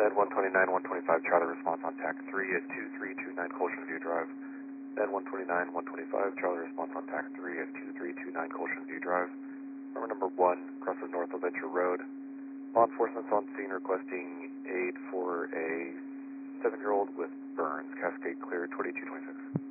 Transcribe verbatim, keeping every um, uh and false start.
Bed one twenty-nine, one twenty-five, Charlie response on TAC three at two three two nine Colson View Drive. Bed one twenty-nine, one twenty-five, Charlie response on TAC three at two three two nine Colson View Drive. Number number one, crosses north of Venture Road. Law enforcement's on scene requesting aid for a seven-year-old with burns. Cascade clear, twenty-two twenty-six.